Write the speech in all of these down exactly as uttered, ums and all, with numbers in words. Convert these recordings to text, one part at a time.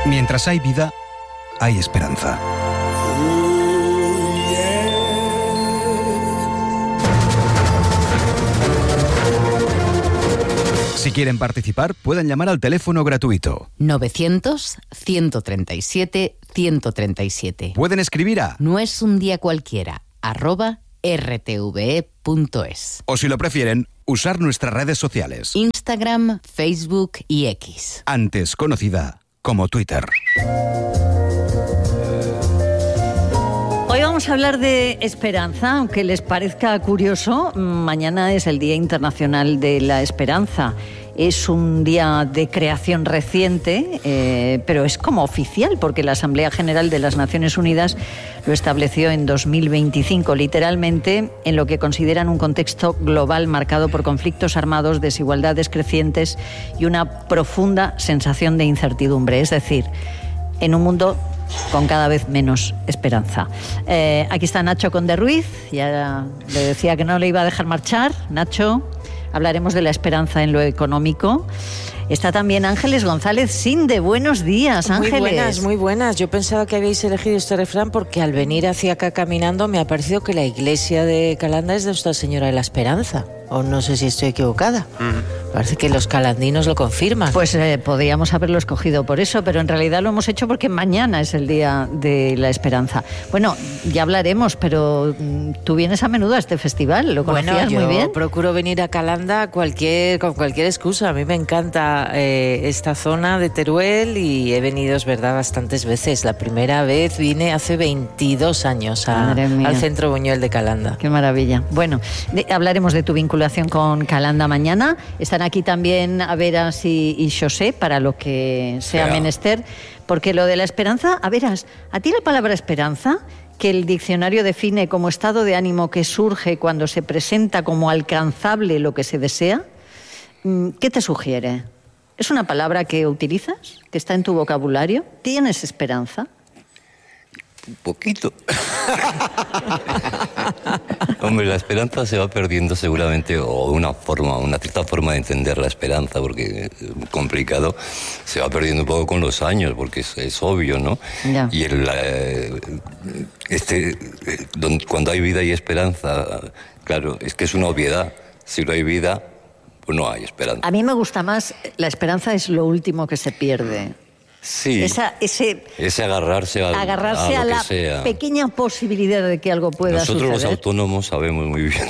Mientras hay vida, hay esperanza. Si quieren participar, pueden llamar al teléfono gratuito novecientos, ciento treinta y siete, ciento treinta y siete. Pueden escribir a No es un día cualquiera, arroba r t v e punto es. O si lo prefieren, usar nuestras redes sociales. Instagram, Facebook y X. Antes conocida como Twitter. Hoy vamos a hablar de esperanza, aunque les parezca curioso, mañana es el Día Internacional de la Esperanza. Es un día de creación reciente, eh, pero es como oficial, porque la Asamblea General de las Naciones Unidas lo estableció en dos mil veinticinco, literalmente en lo que consideran un contexto global marcado por conflictos armados, desigualdades crecientes y una profunda sensación de incertidumbre. Es decir, en un mundo con cada vez menos esperanza. Eh, aquí está Nacho Conde Ruiz, ya le decía que no le iba a dejar marchar. Nacho, hablaremos de la esperanza en lo económico. Está también Ángeles González Sinde. Buenos días, Ángeles. Muy buenas, muy buenas. Yo pensaba que habéis elegido este refrán porque al venir hacia acá caminando me ha parecido que la iglesia de Calanda es de Nuestra Señora de la Esperanza. O no sé si estoy equivocada. Mm. Parece que los calandinos lo confirman. Pues eh, podríamos haberlo escogido por eso, pero en realidad lo hemos hecho porque mañana es el Día de la Esperanza. Bueno, ya hablaremos, pero tú vienes a menudo a este festival, ¿lo conocías bueno, yo muy bien? Procuro venir a Calanda cualquier, con cualquier excusa. A mí me encanta eh, esta zona de Teruel y he venido, es verdad, bastantes veces. La primera vez vine hace veintidós años a, al Centro Buñuel de Calanda. Qué maravilla. Bueno, de, hablaremos de tu vinculación con Calanda mañana. Estarán aquí también Averas y, y José para lo que sea yeah. menester, porque lo de la esperanza, Averas, ¿a ti la palabra esperanza, que el diccionario define como estado de ánimo que surge cuando se presenta como alcanzable lo que se desea, qué te sugiere? ¿Es una palabra que utilizas, que está en tu vocabulario? ¿Tienes esperanza? Un poquito. Hombre, la esperanza se va perdiendo seguramente, o una forma, una cierta forma de entender la esperanza, porque es muy complicado, se va perdiendo un poco con los años, porque es, es obvio, ¿no? Ya. Y el, eh, este, donde, cuando hay vida y esperanza, claro, es que es una obviedad. Si no hay vida, pues no hay esperanza. A mí me gusta más, la esperanza es lo último que se pierde. Sí, Esa, ese, ese agarrarse, al, agarrarse a, a lo la que sea. pequeña posibilidad de que algo pueda Nosotros suceder. Nosotros los autónomos sabemos muy bien.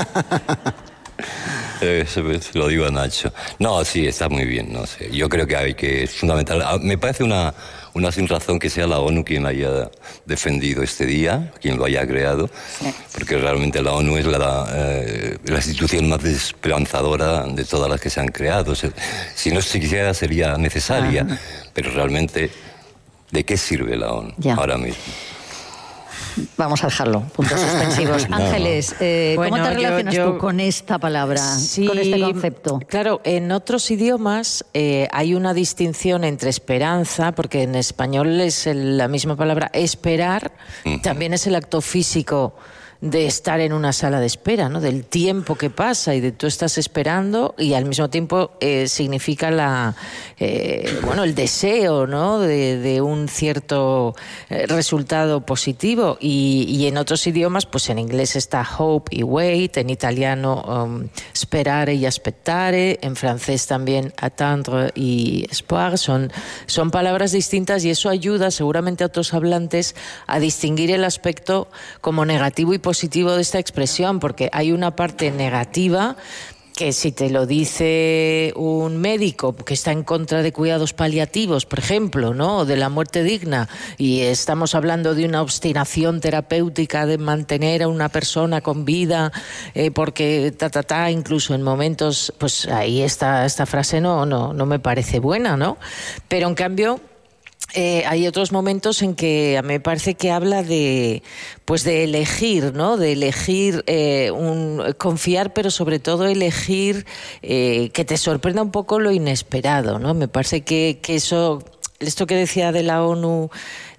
eh, se, se lo digo a Nacho. No, sí, está muy bien, no sé. Yo creo que hay que, es fundamental. Me parece una, una sin razón que sea la ONU quien haya defendido este día, quien lo haya creado, sí. Porque realmente la ONU es la, eh, la institución más esperanzadora de todas las que se han creado. Si no siquiera sería necesaria. Ajá. Pero realmente, ¿de qué sirve la ONU ya. ahora mismo? Vamos a dejarlo, puntos suspensivos. no, Ángeles, eh, bueno, ¿cómo te relacionas yo, yo, tú con esta palabra, sí, con este concepto? Claro, en otros idiomas eh, hay una distinción entre esperanza, porque en español es el, la misma palabra esperar, uh-huh. también es el acto físico de estar en una sala de espera, ¿no? Del tiempo que pasa y de tú estás esperando y al mismo tiempo eh, significa la, eh, bueno, el deseo, ¿no? De, de un cierto eh, resultado positivo y, y en otros idiomas, pues en inglés está hope y wait, en italiano um, sperare y aspettare, en francés también attendre y espoir, son, son palabras distintas y eso ayuda seguramente a otros hablantes a distinguir el aspecto como negativo y positivo positivo de esta expresión, porque hay una parte negativa que si te lo dice un médico que está en contra de cuidados paliativos, por ejemplo, ¿no? O de la muerte digna, y estamos hablando de una obstinación terapéutica de mantener a una persona con vida, eh, porque ta, ta, ta, incluso en momentos, pues ahí esta, esta frase no, no, no me parece buena, ¿no? Pero en cambio, Eh, hay otros momentos en que a mí me parece que habla de, pues de elegir, ¿no? De elegir, eh, un, confiar, pero sobre todo elegir eh, que te sorprenda un poco lo inesperado, ¿no? Me parece que, que eso, esto que decía de la ONU,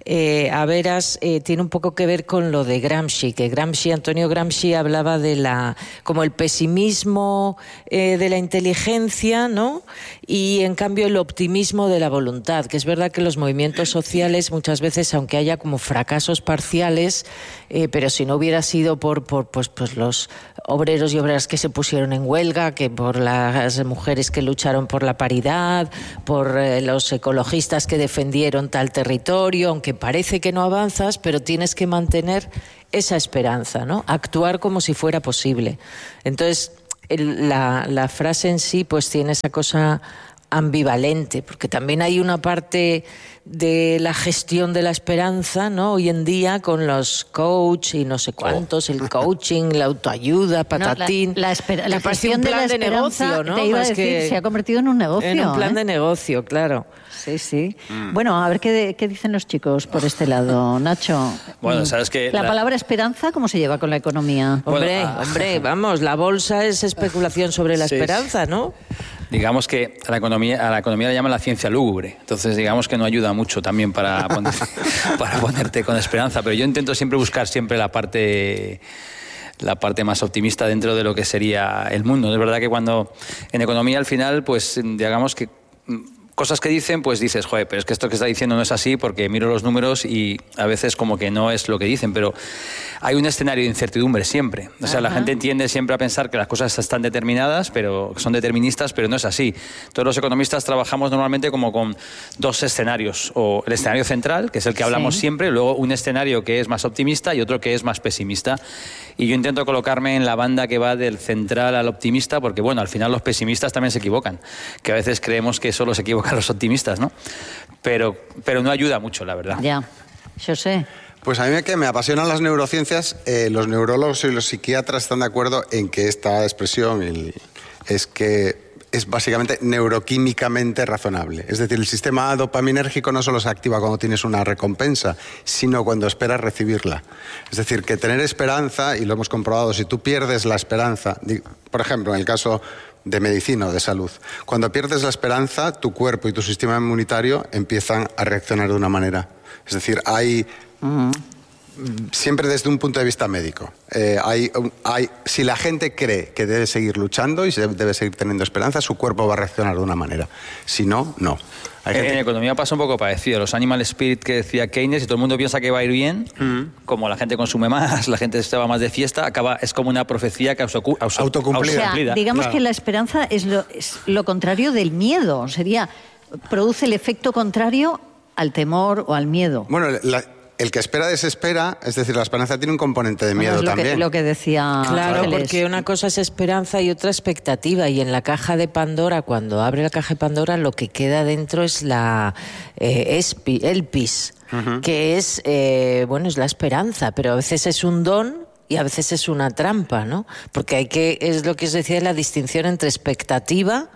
eh, a veras, eh, tiene un poco que ver con lo de Gramsci, que Gramsci, Antonio Gramsci hablaba de la, como el pesimismo eh, de la inteligencia, ¿no? Y en cambio el optimismo de la voluntad, que es verdad que los movimientos sociales muchas veces, aunque haya como fracasos parciales, eh, pero si no hubiera sido por, por pues, pues los obreros y obreras que se pusieron en huelga, que por las mujeres que lucharon por la paridad, por eh, los ecologistas que defendieron tal territorio, aunque parece que no avanzas, pero tienes que mantener esa esperanza, ¿no? Actuar como si fuera posible. Entonces, el, la, la frase en sí pues tiene esa cosa ambivalente, porque también hay una parte de la gestión de la esperanza, ¿no? Hoy en día con los coach y no sé cuántos, el coaching, la autoayuda, patatín. No, la, la, espera, la gestión de la de esperanza, negocio, ¿no? te iba Más a decir, que se ha convertido en un negocio. En un plan ¿eh? de negocio, claro. Sí, sí. Mm. Bueno, a ver qué, qué dicen los chicos por este lado, Nacho. Bueno, sabes que la, la palabra esperanza, ¿cómo se lleva con la economía? Hombre, bueno, ah, hombre, vamos, la bolsa es especulación sobre la sí, esperanza, ¿no? Digamos que a la economía a la economía la llaman la ciencia lúgubre. Entonces, digamos que no ayuda mucho también para, poner, para ponerte con esperanza. Pero yo intento siempre buscar siempre la parte la parte más optimista dentro de lo que sería el mundo. Es verdad que cuando en economía al final, pues digamos que cosas que dicen, pues dices, joder, pero es que esto que está diciendo no es así porque miro los números y a veces como que no es lo que dicen, pero hay un escenario de incertidumbre siempre. O sea, Ajá. la gente tiende siempre a pensar que las cosas están determinadas, pero son deterministas, pero no es así. Todos los economistas trabajamos normalmente como con dos escenarios, o el escenario central, que es el que hablamos sí. siempre, luego un escenario que es más optimista y otro que es más pesimista. Y yo intento colocarme en la banda que va del central al optimista, porque bueno, al final los pesimistas también se equivocan, que a veces creemos que solo se equivocan a los optimistas, ¿no? Pero, pero no ayuda mucho, la verdad. Ya, yo sé. Pues a mí que me apasionan las neurociencias, eh, los neurólogos y los psiquiatras están de acuerdo en que esta expresión el, es que es básicamente neuroquímicamente razonable. Es decir, el sistema dopaminérgico no solo se activa cuando tienes una recompensa, sino cuando esperas recibirla. Es decir, que tener esperanza, y lo hemos comprobado, si tú pierdes la esperanza, por ejemplo, en el caso de medicina o de salud, cuando pierdes la esperanza, tu cuerpo y tu sistema inmunitario empiezan a reaccionar de una manera. Es decir, hay... Uh-huh. Siempre desde un punto de vista médico. Eh, hay, hay, si la gente cree que debe seguir luchando y se debe seguir teniendo esperanza, su cuerpo va a reaccionar de una manera. Si no, no. Hay gente... En economía pasa un poco parecido. Los animal spirit que decía Keynes, y todo el mundo piensa que va a ir bien, mm. como la gente consume más, la gente se va más de fiesta, acaba, es como una profecía que auto, auto, autocumplida. O sea, digamos claro. que la esperanza es lo, es lo contrario del miedo. Sería, produce el efecto contrario al temor o al miedo. Bueno, la... El que espera desespera, es decir, la esperanza tiene un componente de miedo bueno, es lo también. Que, lo que decía Claro, Ángeles. Porque una cosa es esperanza y otra expectativa. Y en la caja de Pandora, cuando abre la caja de Pandora, lo que queda dentro es la eh, espi, elpis, uh-huh. que es, eh, bueno, es la esperanza, pero a veces es un don y a veces es una trampa, ¿no? Porque hay que, es lo que os decía, la distinción entre expectativa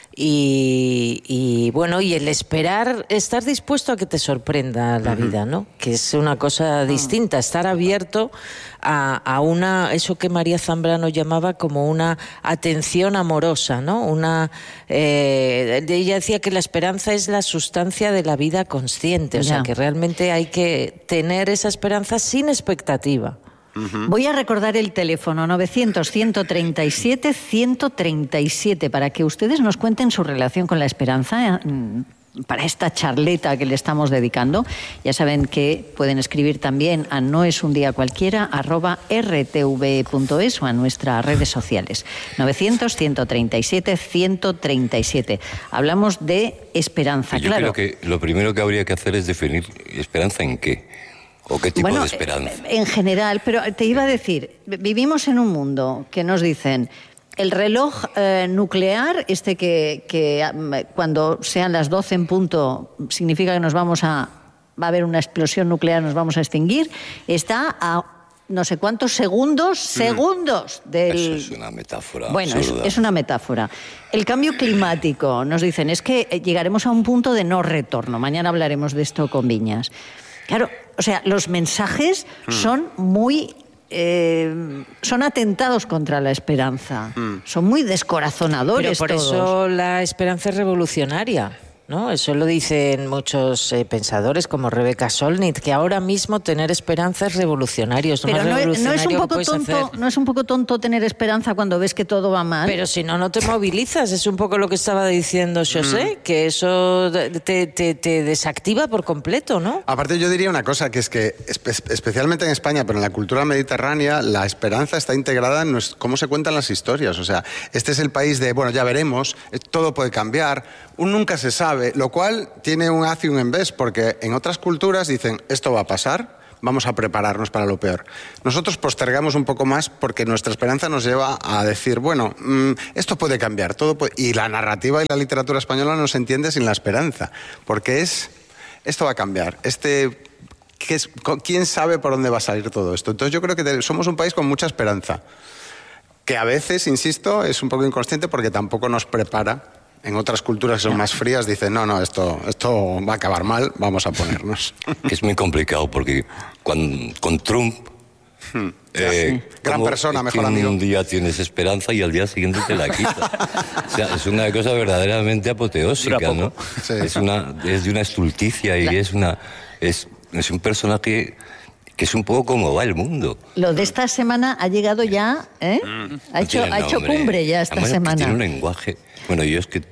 Y, y bueno, y el esperar, estar dispuesto a que te sorprenda la uh-huh. vida, ¿no? Que es una cosa distinta, estar abierto a, a una, eso que María Zambrano llamaba como una atención amorosa, ¿no? Una, eh, ella decía que la esperanza es la sustancia de la vida consciente, o ya. sea que realmente hay que tener esa esperanza sin expectativa. Uh-huh. Voy a recordar el teléfono novecientos, ciento treinta y siete, ciento treinta y siete para que ustedes nos cuenten su relación con la esperanza para esta charleta que le estamos dedicando. Ya saben que pueden escribir también a noesundiacualquiera arroba r t v e punto es o a nuestras redes sociales. novecientos, ciento treinta y siete, ciento treinta y siete. Hablamos de esperanza, Yo claro. creo que lo primero que habría que hacer es definir esperanza en qué. ¿O qué tipo bueno, de esperanza? En general, pero te iba a decir, vivimos en un mundo que nos dicen el reloj eh, nuclear, este que, que cuando sean las doce en punto significa que nos vamos a, va a haber una explosión nuclear, nos vamos a extinguir, está a no sé cuántos segundos, segundos del... Eso es una metáfora Bueno, es, absurda. es una metáfora. El cambio climático, nos dicen, es que llegaremos a un punto de no retorno. Mañana hablaremos de esto con Viñas. Claro, o sea, los mensajes mm. son muy... Eh, son atentados contra la esperanza. Mm. Son muy descorazonadores. Pero por todos. eso la esperanza es revolucionaria, ¿no? Eso lo dicen muchos eh, pensadores como Rebecca Solnit, que ahora mismo tener esperanza es revolucionario. Es Pero más no, es, revolucionario no es un poco que puedes tonto, hacer. no es un poco tonto tener esperanza cuando ves que todo va mal. Pero si no, no te movilizas. Es un poco lo que estaba diciendo José, mm. que eso te, te, te desactiva por completo, ¿no? Aparte yo diría una cosa, que es que espe- especialmente en España, pero en la cultura mediterránea, la esperanza está integrada en nuestro, cómo se cuentan las historias. O sea, este es el país de, bueno, ya veremos, todo puede cambiar, un nunca se sabe, lo cual tiene un haz y un en vez, porque en otras culturas dicen, esto va a pasar, vamos a prepararnos para lo peor. Nosotros postergamos un poco más porque nuestra esperanza nos lleva a decir, bueno, mmm, esto puede cambiar, todo puede... y la narrativa y la literatura española no se entiende sin la esperanza, porque es, esto va a cambiar, este... ¿qué es, ¿quién sabe por dónde va a salir todo esto? Entonces yo creo que somos un país con mucha esperanza, que a veces, insisto, es un poco inconsciente porque tampoco nos prepara. En otras culturas que son más frías dicen, no, no, esto, esto va a acabar mal, vamos a ponernos. Es muy complicado porque cuando, con Trump... Hmm, eh, sí. Gran persona, mejor amigo. Un día tienes esperanza y al día siguiente te la quitas. O sea, es una cosa verdaderamente apoteósica, ¿no? Sí. Es, una, es de una estulticia y la... es, una, es, es un personaje... que es un poco como va el mundo. Lo de esta semana ha llegado ya, ¿eh? Mm. Ha, hecho, ha hecho cumbre ya esta Además, semana. Tiene un lenguaje... Bueno, yo es que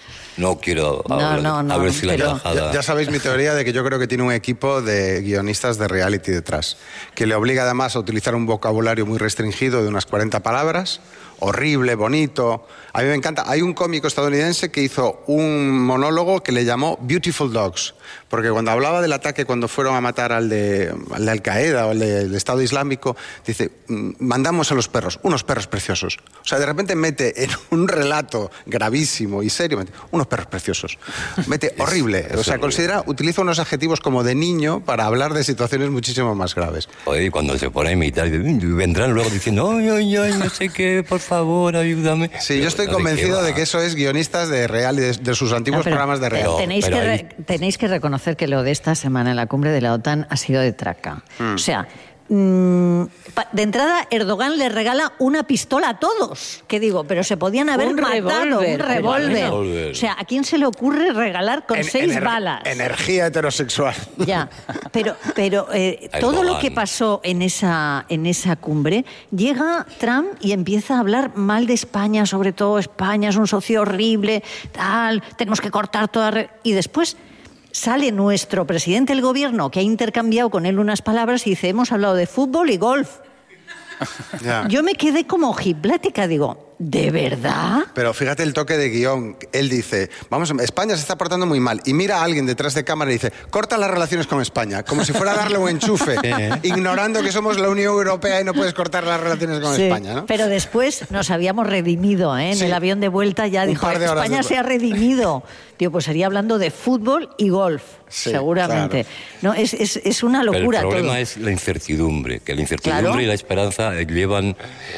no quiero no, hablar, no, no, a ver si pero... la embajada... Ya, ya sabéis mi teoría de que yo creo que tiene un equipo de guionistas de reality detrás, que le obliga además a utilizar un vocabulario muy restringido de unas cuarenta palabras, horrible, bonito. A mí me encanta. Hay un cómico estadounidense que hizo un monólogo que le llamó Beautiful Dogs, porque cuando hablaba del ataque cuando fueron a matar al de, al de Al-Qaeda o al del Estado Islámico, dice, mandamos a los perros, unos perros preciosos. O sea, de repente mete en un relato gravísimo y serio, mete, unos perros preciosos. Mete horrible. Es, es o sea, horrible. Considera, utiliza unos adjetivos como de niño para hablar de situaciones muchísimo más graves. Oye, y cuando se pone a imitar, vendrán luego diciendo, ay, ay, ay, no sé qué, por favor, ayúdame. Sí, pero yo estoy convencido de, de que eso es guionistas de real y de, de sus antiguos no, programas de real. Tenéis, pero que ahí... re, tenéis que reconocer que lo de esta semana en la cumbre de la OTAN ha sido de traca. Mm. O sea, mmm, de entrada Erdogan le regala una pistola a todos. Que digo, pero se podían haber un matado revolver, un revólver. O sea, ¿a quién se le ocurre regalar con en, seis ener, balas? Energía heterosexual. Ya, pero, pero eh, todo lo que pasó en esa, en esa cumbre, llega Trump y empieza a hablar mal de España, sobre todo España es un socio horrible, tal, tenemos que cortar toda... Y después... sale nuestro presidente del gobierno, que ha intercambiado con él unas palabras, y dice, hemos hablado de fútbol y golf. Yeah. Yo me quedé como ojiplática, digo, ¿de verdad? Pero fíjate el toque de guión. Él dice, vamos, España se está portando muy mal. Y mira a alguien detrás de cámara y dice, corta las relaciones con España. Como si fuera a darle un enchufe. ¿Eh? Ignorando que somos la Unión Europea y no puedes cortar las relaciones con sí, España, ¿no? Pero después nos habíamos redimido, ¿eh? En sí. el avión de vuelta ya un dijo, España de... se ha redimido. Tío, pues sería hablando de fútbol y golf. Sí, seguramente. Claro. No, es, es, es una locura. Pero el problema todo. es la incertidumbre, que la incertidumbre ¿Claro? y la esperanza llevan,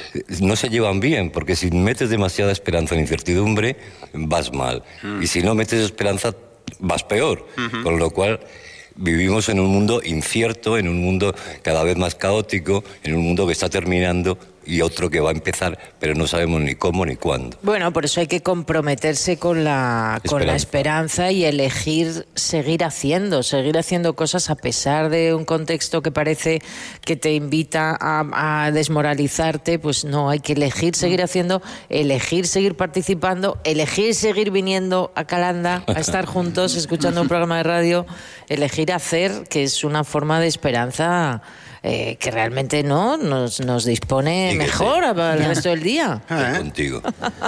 no se llevan bien, porque si metes demasiada esperanza en incertidumbre, vas mal. Mm. Y si no metes esperanza, vas peor. Uh-huh. Con lo cual vivimos en un mundo incierto, en un mundo cada vez más caótico, en un mundo que está terminando y otro que va a empezar, pero no sabemos ni cómo ni cuándo. Bueno, por eso hay que comprometerse con la, esperanza. con la esperanza y elegir seguir haciendo, seguir haciendo cosas a pesar de un contexto que parece que te invita a, a desmoralizarte. Pues no, hay que elegir seguir haciendo, elegir seguir participando, elegir seguir viniendo a Calanda, a estar juntos, escuchando un programa de radio, elegir hacer, que es una forma de esperanza Eh, que realmente no nos, nos dispone mejor al resto del día. ¿Eh? Contigo.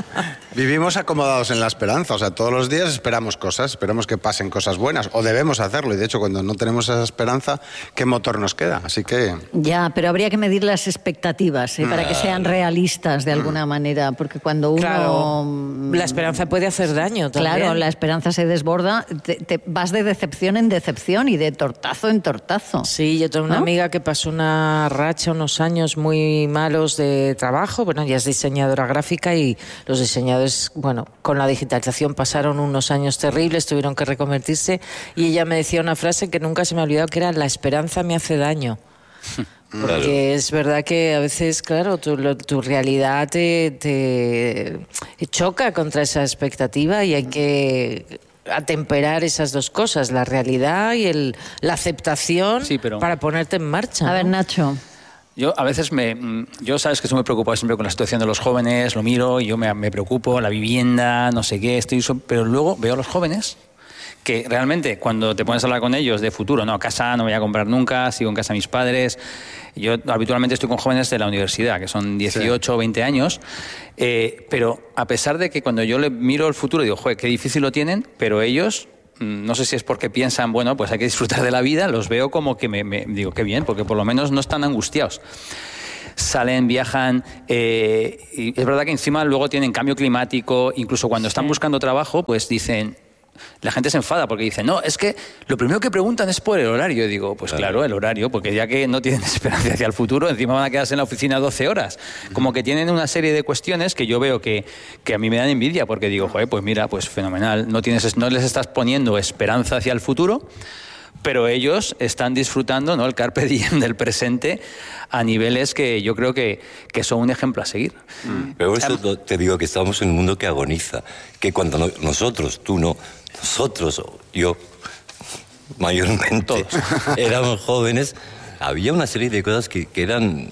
Vivimos acomodados en la esperanza, o sea, todos los días esperamos cosas, esperamos que pasen cosas buenas, o debemos hacerlo, y de hecho cuando no tenemos esa esperanza, ¿qué motor nos queda? Así que... Ya, pero habría que medir las expectativas, ¿eh? Para que sean realistas de alguna manera, porque cuando uno... Claro, la esperanza puede hacer daño también. Claro, la esperanza se desborda, te, te vas de decepción en decepción y de tortazo en tortazo. Sí, yo tengo una ¿no? amiga que pasó una racha, unos años muy malos de trabajo. Bueno, ella es diseñadora gráfica y los diseñadores, bueno, con la digitalización pasaron unos años terribles, tuvieron que reconvertirse, y ella me decía una frase que nunca se me ha olvidado, que era: la esperanza me hace daño. Porque claro. es verdad que a veces, claro, tu, lo, tu realidad te, te choca contra esa expectativa y hay que atemperar esas dos cosas, la realidad y el, la aceptación sí, pero... para ponerte en marcha. A ¿no? ver, Nacho. Yo a veces me... Yo sabes que estoy muy preocupado siempre con la situación de los jóvenes, lo miro y yo me, me preocupo, la vivienda, no sé qué, estoy... Pero luego veo a los jóvenes que realmente cuando te pones a hablar con ellos de futuro, no, casa no voy a comprar nunca, sigo en casa de mis padres. Yo habitualmente estoy con jóvenes de la universidad, que son dieciocho o veinte años, eh, pero a pesar de que cuando yo le miro el futuro digo, joder, qué difícil lo tienen, pero ellos... No sé si es porque piensan, bueno, pues hay que disfrutar de la vida, los veo como que me, me digo, qué bien, porque por lo menos no están angustiados. Salen, viajan, eh, y es verdad que encima luego tienen cambio climático, incluso cuando están buscando trabajo, pues dicen... La gente se enfada porque dice, no, es que lo primero que preguntan es por el horario. Yo digo, pues claro. claro, el horario, porque ya que no tienen esperanza hacia el futuro, encima van a quedarse en la oficina doce horas. Como que tienen una serie de cuestiones que yo veo que, que a mí me dan envidia, porque digo, joder, pues mira, pues fenomenal, no, tienes, no les estás poniendo esperanza hacia el futuro, pero ellos están disfrutando, ¿no?, el carpe diem del presente a niveles que yo creo que, que son un ejemplo a seguir. Mm. Pero eso te digo que estamos en un mundo que agoniza, que cuando no, nosotros, tú no, nosotros, yo, mayormente, todos éramos jóvenes, había una serie de cosas que, que eran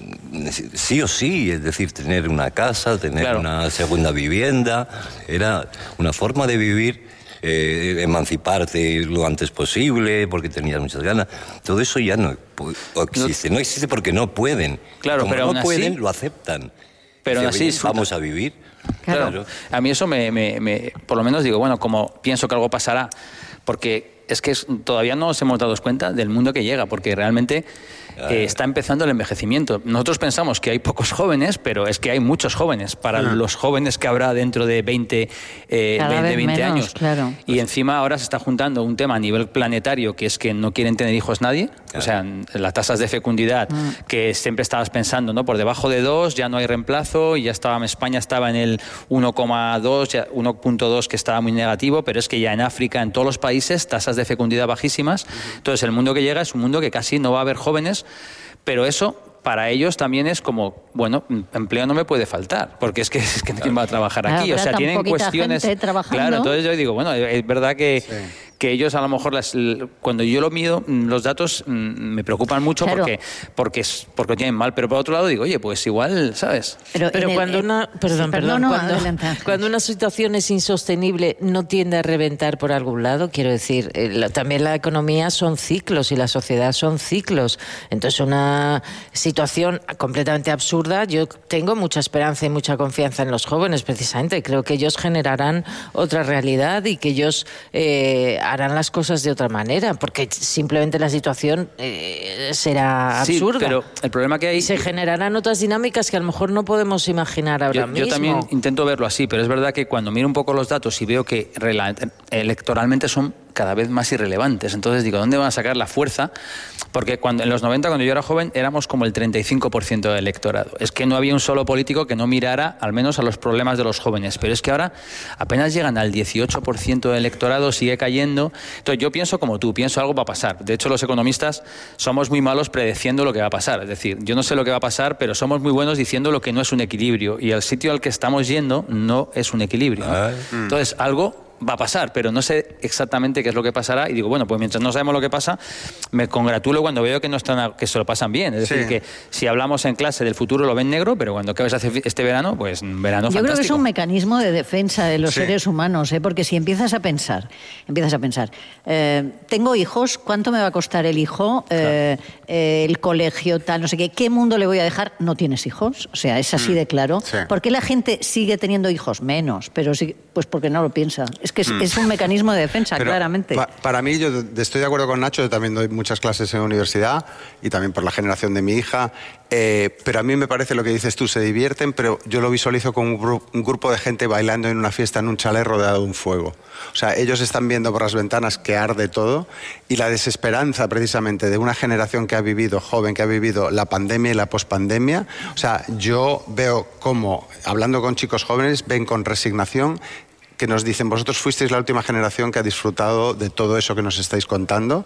sí o sí, es decir, tener una casa, tener claro. una segunda vivienda, era una forma de vivir. Eh, emanciparte lo antes posible porque tenías muchas ganas, todo eso ya no existe, no existe porque no pueden, claro, como pero no aún pueden así, lo aceptan, pero aún así vamos a vivir. Claro. Claro. A mí eso me, me, me, por lo menos digo, bueno, como pienso que algo pasará, porque es que es, todavía no nos hemos dado cuenta del mundo que llega, porque realmente eh, está empezando el envejecimiento. Nosotros pensamos que hay pocos jóvenes, pero es que hay muchos jóvenes. Para ah. los jóvenes que habrá dentro de veinte, eh, veinte, veinte menos, años. Claro. Y encima ahora se está juntando un tema a nivel planetario, que es que no quieren tener hijos nadie. Claro. O sea, las tasas de fecundidad, ah. que siempre estabas pensando, ¿no? Por debajo de dos ya no hay reemplazo, y ya estaba, España estaba en el uno coma dos, uno punto dos, que estaba muy negativo, pero es que ya en África, en todos los países, tasas de fecundidad bajísimas. Entonces, el mundo que llega es un mundo que casi no va a haber jóvenes, pero eso para ellos también es como, bueno, empleo no me puede faltar, porque es que, es que ¿quién va a trabajar aquí? Claro, o sea, tienen cuestiones... Claro, entonces yo digo, bueno, es verdad que... Sí. que ellos a lo mejor, las, cuando yo lo mido, los datos me preocupan mucho claro. porque, porque, porque lo tienen mal, pero por otro lado digo, oye, pues igual, ¿sabes? Pero, pero el, cuando una, perdón, sí, perdón, no, cuando, no, cuando una situación es insostenible, no tiende a reventar por algún lado, quiero decir, eh, también la economía son ciclos y la sociedad son ciclos, entonces una situación completamente absurda, yo tengo mucha esperanza y mucha confianza en los jóvenes, precisamente, creo que ellos generarán otra realidad y que ellos eh, harán las cosas de otra manera, porque simplemente la situación eh, será absurda. Sí, pero el problema que hay... Y se generarán otras dinámicas que a lo mejor no podemos imaginar ahora yo, mismo. Yo también intento verlo así, pero es verdad que cuando miro un poco los datos y veo que electoralmente son cada vez más irrelevantes, entonces digo, ¿dónde van a sacar la fuerza? Porque cuando, en los noventa, cuando yo era joven, éramos como el treinta y cinco por ciento del electorado. Es que no había un solo político que no mirara al menos a los problemas de los jóvenes, pero es que ahora apenas llegan al dieciocho por ciento del electorado, sigue cayendo. Entonces yo pienso como tú, pienso algo va a pasar. De hecho, los economistas somos muy malos predeciendo lo que va a pasar. Es decir, yo no sé lo que va a pasar, pero somos muy buenos diciendo lo que no es un equilibrio, y el sitio al que estamos yendo no es un equilibrio, ¿no? Entonces, algo va a pasar, pero no sé exactamente qué es lo que pasará, y digo, bueno, pues mientras no sabemos lo que pasa, me congratulo cuando veo que no están, que se lo pasan bien. Es decir, sí. que si hablamos en clase del futuro lo ven negro, pero cuando ¿qué vas a hacer este verano? Pues verano Yo fantástico. creo que es un mecanismo de defensa de los sí. seres humanos, ¿eh? Porque si empiezas a pensar, empiezas a pensar, eh, tengo hijos, ¿cuánto me va a costar el hijo? Eh, claro. eh, el colegio, tal, no sé qué, ¿qué mundo le voy a dejar? ¿No tienes hijos? O sea, es así mm. de claro. Sí. ¿Por qué la gente sigue teniendo hijos? Menos, pero sí, pues porque no lo piensa. Es que es, mm. es un mecanismo de defensa, pero claramente. Pa, para mí, yo estoy de acuerdo con Nacho, yo también doy muchas clases en la universidad y también por la generación de mi hija, eh, pero a mí me parece lo que dices tú, se divierten, pero yo lo visualizo como un, gru un grupo de gente bailando en una fiesta en un chalet rodeado de un fuego. O sea, ellos están viendo por las ventanas que arde todo, y la desesperanza precisamente de una generación que ha vivido, joven, que ha vivido la pandemia y la pospandemia. O sea, yo veo cómo, hablando con chicos jóvenes, ven con resignación que nos dicen, vosotros fuisteis la última generación que ha disfrutado de todo eso que nos estáis contando,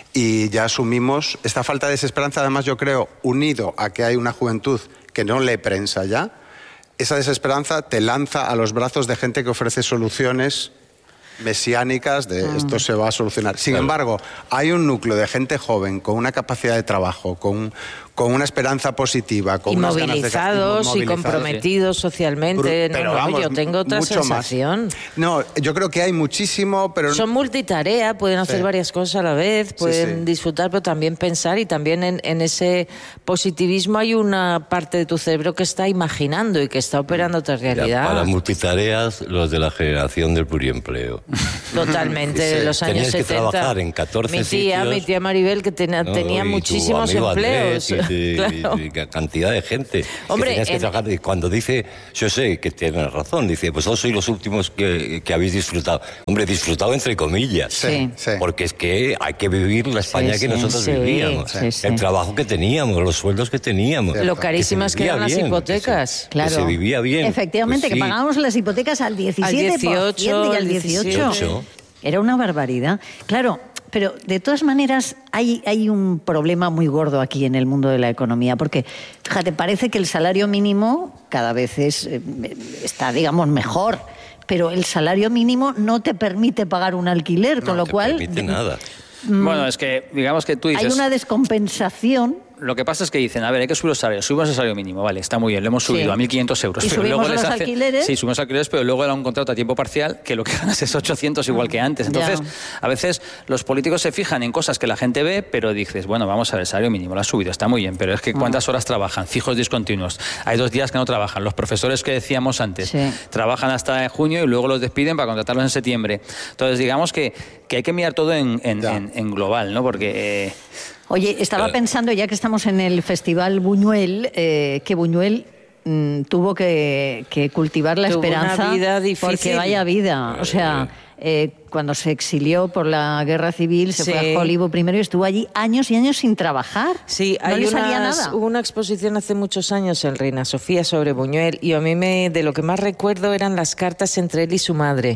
y ya asumimos esta falta de desesperanza, además yo creo, unido a que hay una juventud que no lee prensa ya, esa desesperanza te lanza a los brazos de gente que ofrece soluciones mesiánicas de Mm. esto se va a solucionar. Sin Claro. embargo, hay un núcleo de gente joven con una capacidad de trabajo, con, con una esperanza positiva, con Y unas ganas de- movilizados y movilizados. comprometidos socialmente. Bru- No, pero no, vamos, yo tengo otra mucho más. sensación. No, yo creo que hay muchísimo, pero Son multitarea, pueden hacer Sí. varias cosas a la vez, pueden sí. disfrutar, pero también pensar, y también en, en ese positivismo hay una parte de tu cerebro que está imaginando y que está operando otra Ya, realidad. para multitareas, los de la generación del pluriempleo. Totalmente, Sí. de los años Tenías que setenta. trabajar en catorce mi tía, sitios. mi tía Maribel, que tena- ¿no? tenía Y tu muchísimos amigo empleos. Andrés, y, y- Claro. y cantidad de gente. Hombre, que tenías que en- trabajar. Y cuando dice, yo sé que tiene razón, dice, pues vosotros sois los últimos que, que habéis disfrutado. Hombre, disfrutado entre comillas. Sí. Sí. Porque es que hay que vivir la España Sí, que sí, nosotros sí, vivíamos. sí, sí. El trabajo que teníamos, los sueldos que teníamos. Lo carísimas se que vivía eran las bien, hipotecas. Que se, Claro. que se vivía bien. Efectivamente, Pues que sí. pagábamos las hipotecas al diecisiete por ciento y dieciocho, al dieciocho. dieciocho. Era una barbaridad. Claro, pero de todas maneras hay, hay un problema muy gordo aquí en el mundo de la economía, porque, fíjate, parece que el salario mínimo cada vez es, eh, está, digamos, mejor, pero el salario mínimo no te permite pagar un alquiler, con No lo te cual permite nada. Bueno, es que digamos que tú dices... hay una descompensación. Lo que pasa es que dicen, a ver, hay que subir los salarios, subimos el salario mínimo, vale, está muy bien, lo hemos subido Sí. a mil quinientos euros. ¿Y pero subimos luego les los hace- alquileres? Sí, subimos alquileres, pero luego era un contrato a tiempo parcial que lo que ganas es ochocientos igual que antes. Entonces, Ya. a veces los políticos se fijan en cosas que la gente ve, pero dices, bueno, vamos a ver, el salario mínimo lo has subido, está muy bien, pero es que ¿cuántas horas trabajan? Fijos discontinuos. Hay dos días que no trabajan. Los profesores que decíamos antes Sí. trabajan hasta junio y luego los despiden para contratarlos en septiembre. Entonces, digamos que, que hay que mirar todo en, en, Ya. en- en global, ¿no? Porque... eh, Oye, estaba Claro. pensando, ya que estamos en el Festival Buñuel, eh, que Buñuel mm, tuvo que, que cultivar la Tuvo una esperanza. vida difícil. Porque vaya vida. O sea, eh, cuando se exilió por la guerra civil, se Sí. fue a Hollywood primero y estuvo allí años y años sin trabajar. Sí, no hay le salía unas- nada. hubo una exposición hace muchos años en Reina Sofía sobre Buñuel y a mí me, de lo que más recuerdo eran las cartas entre él y su madre.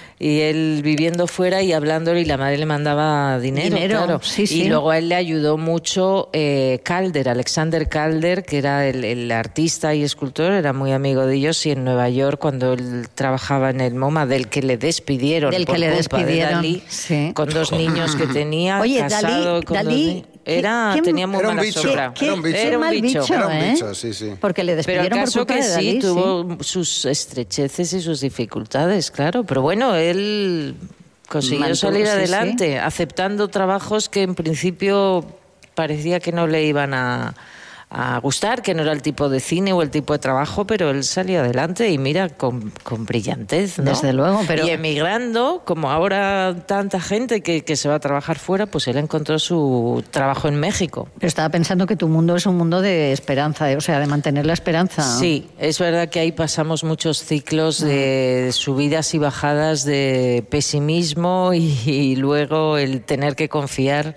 Y él viviendo fuera y hablándole y la madre le mandaba dinero, Dinero, claro. sí, sí. Y luego a él le ayudó mucho eh, Calder, Alexander Calder, que era el, el artista y escultor, era muy amigo de ellos, y en Nueva York cuando él trabajaba en el MoMA, del que le despidieron Del por que le culpa de despidieron, Dalí, sí. con dos niños que tenía, Oye, casado Dalí, con dos Dalí, niños. Era, ¿qué- qué- tenía muy Era un mala bicho, sombra. Qué, Era un bicho. qué Era un mal bicho. bicho, Era un ¿eh? bicho, sí, sí. Porque le Pero el despidieron por caso culpa que de Dalí, sí, tuvo sus estrecheces y sus dificultades, claro. Pero bueno, él consiguió Mantuvo, salir sí, adelante, aceptando trabajos que en principio parecía que no le iban a, a gustar, que no era el tipo de cine o el tipo de trabajo, pero él salió adelante y mira, con, con brillantez, ¿no? Desde luego, pero- Y emigrando, como ahora tanta gente que, que se va a trabajar fuera, pues él encontró su trabajo en México. Pero estaba pensando que tu mundo es un mundo de esperanza, ¿eh? O sea, de mantener la esperanza. Sí, es verdad que ahí pasamos muchos ciclos de subidas y bajadas, de pesimismo y, y luego el tener que confiar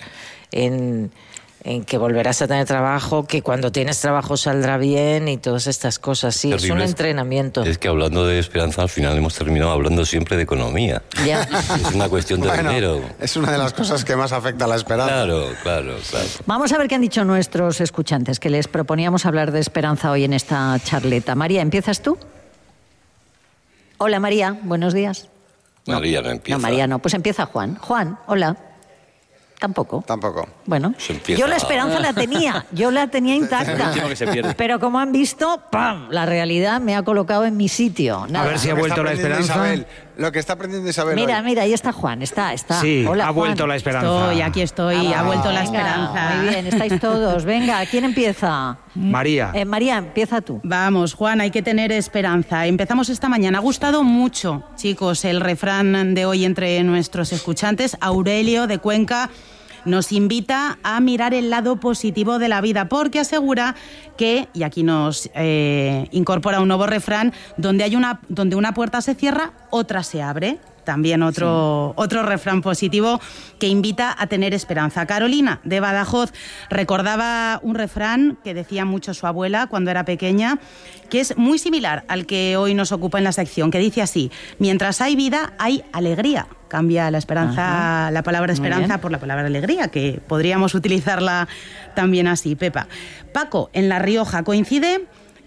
en, en que volverás a tener trabajo, que cuando tienes trabajo saldrá bien y todas estas cosas. Sí, es un Terrible. entrenamiento. Es que hablando de esperanza, al final hemos terminado hablando siempre de economía. Ya. Es una cuestión de Bueno, dinero. es una de las cosas que más afecta a la esperanza. Claro, claro, claro. Vamos a ver qué han dicho nuestros escuchantes, que les proponíamos hablar de esperanza hoy en esta charleta. María, ¿empiezas tú? Hola, María, buenos días. María no empieza. No, María no, pues empieza Juan. Juan, hola. Tampoco. Tampoco. Bueno, Se empieza. yo la esperanza la tenía, yo la tenía intacta. último que se pierde. Pero como han visto, ¡pam! La realidad me ha colocado en mi sitio. Nada. A ver si ha Lo que vuelto está la aprendiendo esperanza. Isabel, lo que está aprendiendo Isabel Mira, hoy. mira, ahí está Juan, está, está. Sí, Hola, ha Juan. vuelto la esperanza. Estoy, aquí estoy, Ah, ha vuelto la venga, esperanza. Muy bien, estáis todos. Venga, ¿quién empieza? María. Eh, María, empieza tú. Vamos, Juan, hay que tener esperanza. Empezamos esta mañana. Ha gustado mucho, chicos, el refrán de hoy entre nuestros escuchantes. Aurelio de Cuenca nos invita a mirar el lado positivo de la vida, porque asegura que, y aquí nos eh, incorpora un nuevo refrán, donde hay una, donde una puerta se cierra, otra se abre. También otro, otro refrán positivo que invita a tener esperanza. Carolina, de Badajoz, recordaba un refrán que decía mucho su abuela cuando era pequeña, que es muy similar al que hoy nos ocupa en la sección, que dice así: mientras hay vida, hay alegría. Cambia la esperanza, Ajá. la palabra Muy esperanza bien. por la palabra alegría, que podríamos utilizarla también así, Pepa. Paco, en La Rioja, coincide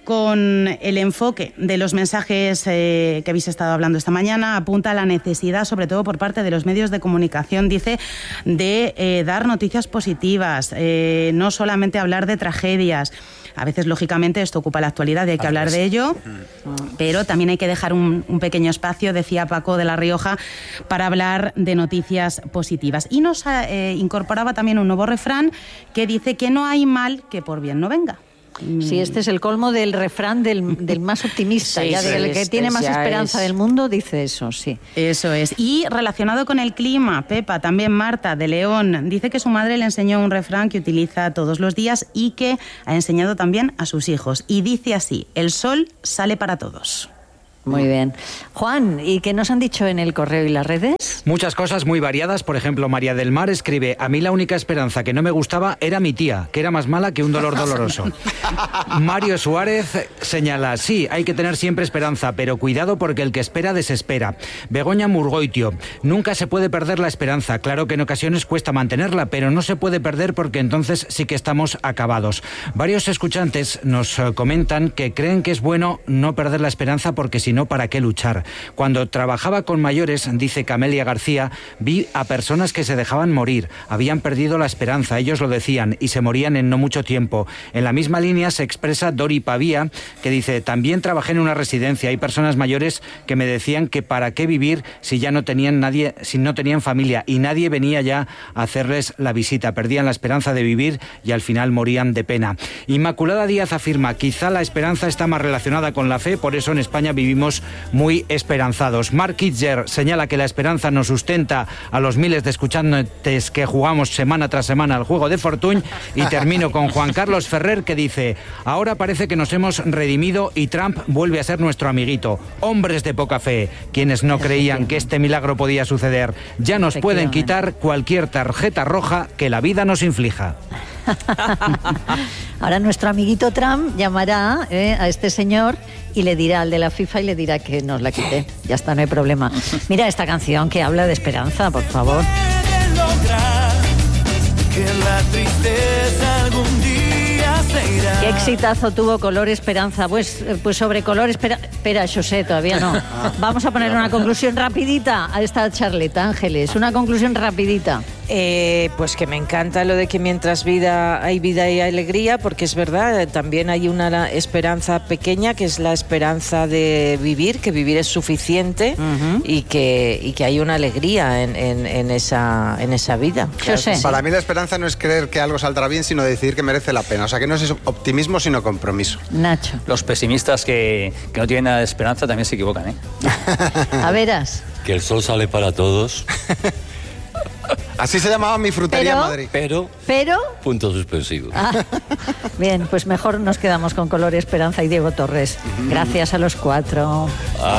con el enfoque de los mensajes eh, que habéis estado hablando esta mañana, apunta a la necesidad, sobre todo por parte de los medios de comunicación, dice, de eh, dar noticias positivas, eh, no solamente hablar de tragedias. A veces, lógicamente, esto ocupa la actualidad y hay que hablar de ello, pero también hay que dejar un, un pequeño espacio, decía Paco de la Rioja, para hablar de noticias positivas. Y nos eh, incorporaba también un nuevo refrán que dice que no hay mal que por bien no venga. Sí, este es el colmo del refrán del, del más optimista, Sí, ya sí, del que este tiene más ya esperanza es- del mundo, dice eso, sí. Eso es. Y relacionado con el clima, Pepa, también Marta de León, dice que su madre le enseñó un refrán que utiliza todos los días y que ha enseñado también a sus hijos. Y dice así: el sol sale para todos. Muy bien. Juan, ¿y qué nos han dicho en el correo y las redes? Muchas cosas muy variadas. Por ejemplo, María del Mar escribe: a mí la única esperanza que no me gustaba era mi tía, que era más mala que un dolor doloroso. Mario Suárez señala: sí, hay que tener siempre esperanza, pero cuidado porque el que espera desespera. Begoña Murgoitio: nunca se puede perder la esperanza. Claro que en ocasiones cuesta mantenerla, pero no se puede perder porque entonces sí que estamos acabados. Varios escuchantes nos eh, comentan que creen que es bueno no perder la esperanza porque si no, ¿para qué luchar? Cuando trabajaba con mayores, dice Camelia García, vi a personas que se dejaban morir, habían perdido la esperanza, ellos lo decían, y se morían en no mucho tiempo. En la misma línea se expresa Dori Pavía, que dice: también trabajé en una residencia, hay personas mayores que me decían que para qué vivir si ya no tenían nadie, si no tenían familia, y nadie venía ya a hacerles la visita, perdían la esperanza de vivir y al final morían de pena. Inmaculada Díaz afirma: quizá la esperanza está más relacionada con la fe, por eso en España vivimos muy esperanzados. Mark Kitzer señala que la esperanza nos sustenta a los miles de escuchantes que jugamos semana tras semana al juego de Fortuny. Y termino con Juan Carlos Ferrer, que dice: ahora parece que nos hemos redimido y Trump vuelve a ser nuestro amiguito. Hombres de poca fe, quienes no creían que este milagro podía suceder, ya nos pueden quitar cualquier tarjeta roja que la vida nos inflija. Ahora nuestro amiguito Trump llamará eh, a este señor y le dirá al de la FIFA y le dirá que nos la quite. Ya está, no hay problema. Mira esta canción que habla de esperanza, por favor. Qué exitazo tuvo Color Esperanza. Pues, pues sobre Color Esperanza... Espera, José, todavía no. Vamos a poner una conclusión rapidita a esta charleta, Ángeles. Una conclusión rapidita. Eh, pues que me encanta lo de que mientras vida hay vida y alegría, porque es verdad, eh, también hay una esperanza pequeña, que es la esperanza de vivir, que vivir es suficiente, uh-huh. y, que, y que hay una alegría en, en, en, esa, en esa vida. Claro sí. Para mí la esperanza no es creer que algo saldrá bien, sino decidir que merece la pena. O sea, que no es optimismo, sino compromiso. Nacho. Los pesimistas que, que no tienen nada de esperanza también se equivocan, ¿eh? A veras. Que el sol sale para todos. Así se llamaba mi frutería pero, en Madrid. Pero... Pero... Puntos suspensivos. Ah, bien, pues mejor nos quedamos con Color Esperanza y Diego Torres. Gracias a los cuatro. Ah.